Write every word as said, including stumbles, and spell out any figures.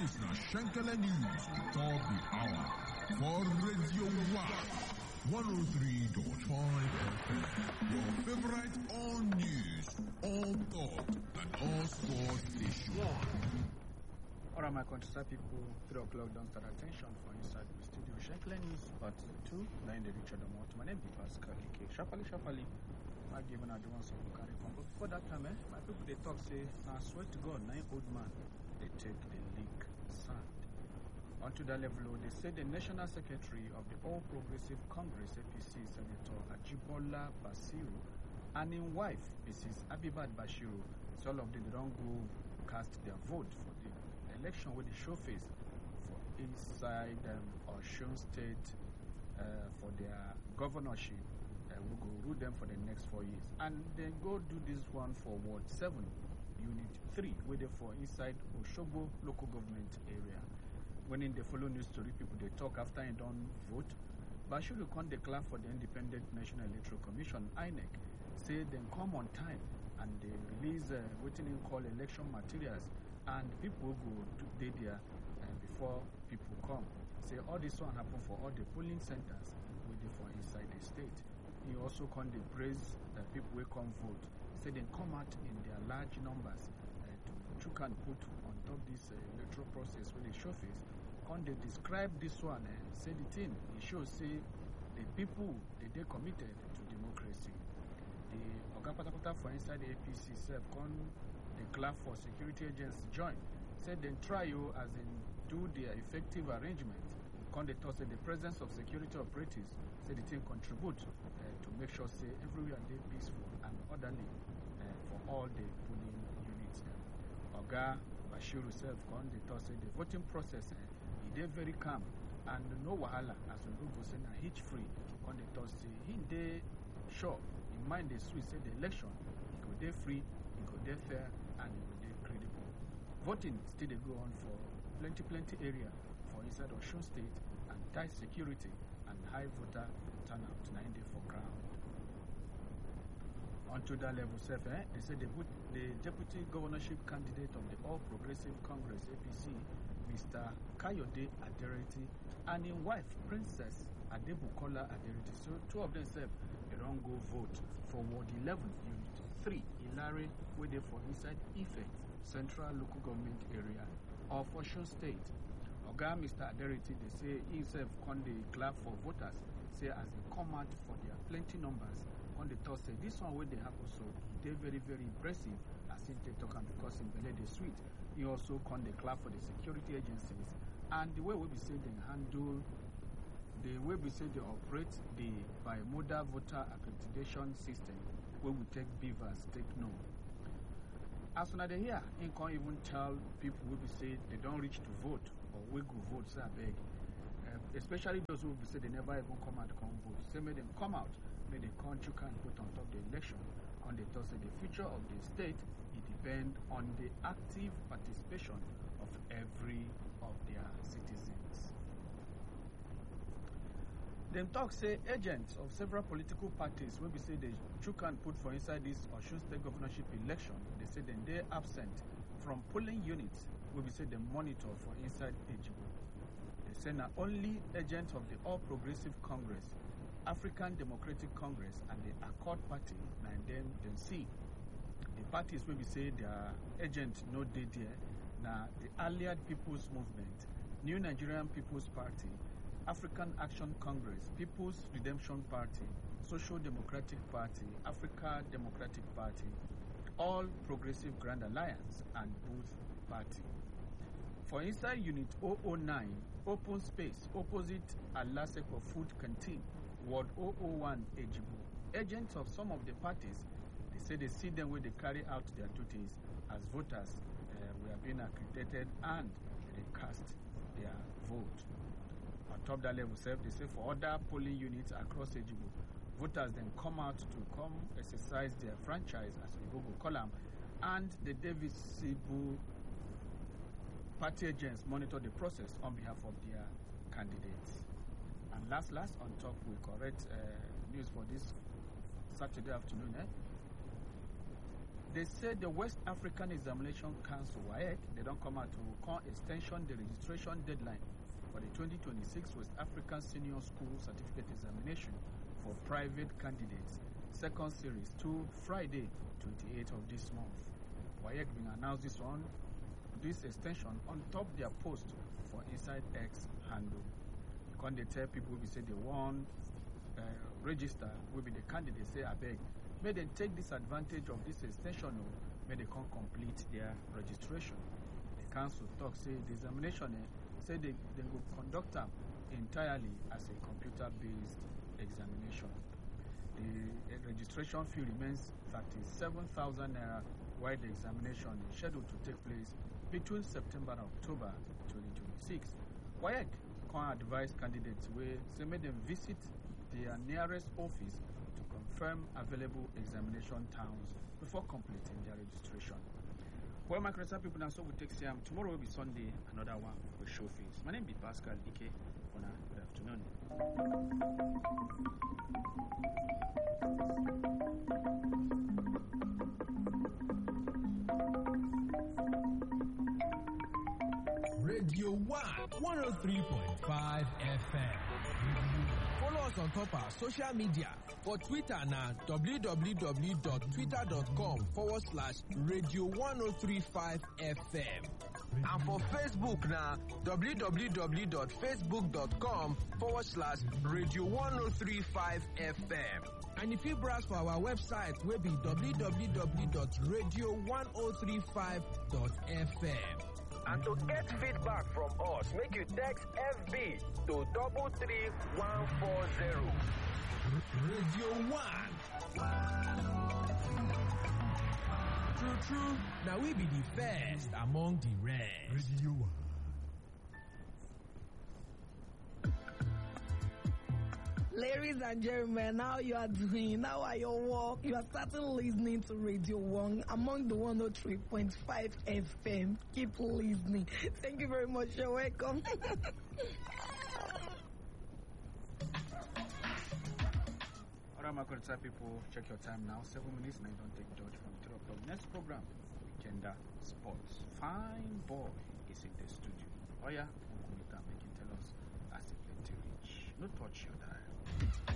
This na Shankala News, top the hour for Radio one oh three point five F M. Your favorite all news, all thought, and all sports station. Alright, my country people, three o'clock don't start attention for inside the studio. Shankala News, part two, nine the Richard Amount. My name is Pascal Ike. Shapali, Shapali. I give an advance of carry from. But before that time, eh, my people they talk say, I swear to God, nine old man they take the league sand. Onto that level, they say the National Secretary of the All Progressive Congress, A P C, Senator Ajibola Basiru, and his wife, Missus Abibat Bashiru, so all of them they don't go cast their vote for the election with the show face for inside um, Osun State uh, for their governorship. Uh, we go rule them for the next four years, and then go do this one for Ward Seven, Unit Three, where they for inside Oshobo local government area. When in the follow news story, people they talk after and don't vote. Bashiru can't declare for the Independent National Electoral Commission (I N E C), say they come on time and they release uh, what they call election materials, and people go to day there uh, before people come. Say all this one happen for all the polling centers where they for inside the state. He also can they praise uh, people who come vote. Say they come out in their large numbers uh, to you can put on top this uh, electoral process where they show face. Can they describe this one and uh, say the thing? It shows say the people they they committed to democracy. The Oga Patapata for inside the A P C self can declare for security agents join. Say then try you as in do their effective arrangement. Can they toss the presence of security operatives? Say the thing contribute uh, to make sure say everywhere they peaceful and orderly uh, for all the polling units. Uh. Oga Bashiru self can they toss say the voting process uh, they very calm and no wahala as we go say na hitch free. Can they toss say he they sure in mind the sweet say the election it go they free, it go they fair, and it go they credible. Voting still they go on for plenty plenty area for inside Osun State and tight security and high voter turnout nine day for ground. Onto that level, self, eh, they say the, the deputy governorship candidate of the All Progressive Congress (A P C), Mister Kayode Adereti, and his wife, Princess Adebukola Adereti. So two of them self, they don't go vote for Ward eleven, Unit Three, Ilare, where they for inside Ife, Central Local Government Area, of Osun State. Oga Mister Adereti, they say himself can they clap for voters, say as they come out for their plenty numbers, when they talk say this one where they happen so they very very impressive as if they talk and because in Bele they sweet. He also can they clap for the security agencies and the way we be say they handle the way we say they operate the bimodal voter accreditation system where we take beavers, take no. As soon as they hear, he can't even tell people who be say they don't reach to vote or we go vote, say I beg. Uh, especially those who be say they never even come out come vote. Say may them come out, may the country can put on top the election. On the thought say the future of the state it depends on the active participation of every of their citizens. Them talk say agents of several political parties will be say they you can put for inside this Osun State governorship election. They say then they absent from polling units will be say they monitor for inside Ejibo. They say now only agents of the All Progressive Congress, African Democratic Congress, and the Accord Party, and then then see the parties will be say their agent no day there. Now the Allied People's Movement, New Nigerian People's Party, African Action Congress, People's Redemption Party, Social Democratic Party, Africa Democratic Party, All Progressive Grand Alliance, and Booth Party. For inside Unit zero zero nine, open space opposite Alasepo Food Canteen, Ward zero zero one, Ejibo, agents of some of the parties, they say they see them where they carry out their duties as voters. Uh, we have been accredited and they cast their vote. On top that level, self, they say for other polling units across Ejibo, voters then come out to come exercise their franchise, as we go call them, and the divisible party agents monitor the process on behalf of their candidates. And last, last on top, we correct uh, news for this Saturday afternoon. Eh? They said the West African Examination Council, W A E C, they don't come out to call extension the registration deadline for the twenty twenty-six West African Senior School Certificate Examination for private candidates, second series, to Friday, twenty-eighth of this month. W A E C being announced this one, this extension on top their post for Inside X handle. When they tell people, we say they want uh, register, will be the candidate, say, I beg, may they take this advantage of this extension, or may they can't complete their registration. The council talk, say, the examination, eh, say they, they will conduct them entirely as a computer-based examination. The uh, registration fee remains thirty-seven thousand naira, while the examination is scheduled to take place between September and October twenty twenty-six. W A E C can advise candidates where say may them visit their nearest office to confirm available examination towns before completing their registration. Well, my Cresta people, now so we take Siam. Tomorrow will be Sunday, another one with show face. My name is Pascal Ike. Good afternoon. Radio one, one oh three point five F M. Follow us on top our social media. For Twitter now, www.twitter.com forward slash Radio one oh three five F M. And for Facebook now, www.facebook.com forward slash Radio one oh three five F M. And if you browse for our website, we'll be w w w dot radio one oh three five dot f m. And to get feedback from us, make you text F B to double three one four zero. Radio one. True, true. Now we be the first among the rest. Radio one. Ladies and gentlemen, how you are doing? How are your work? You are starting listening to Radio one among the one oh three point five F M. Keep listening. Thank you very much. You're welcome. Alright, my Cresta people, check your time now. Seven minutes now. Don't take George from three o'clock. Next program, Weekender Sports. Fine boy is in the studio. Oh yeah, make him tell us as a plenty rich. No touch your dial.